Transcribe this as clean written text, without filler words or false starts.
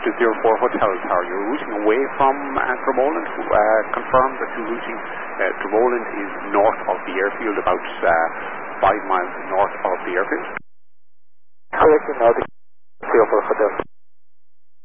to 04 Hotel Tower. You're routing away from Dromoland. Confirm that you're routing. Dromoland is north of the airfield, about 5 miles north of the airfield. I'll let you know.